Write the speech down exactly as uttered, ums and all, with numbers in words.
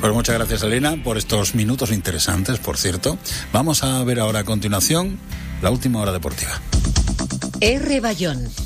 Pues muchas gracias, Elena, por estos minutos interesantes, por cierto. Vamos a ver ahora a continuación la última hora deportiva. R. Bayón.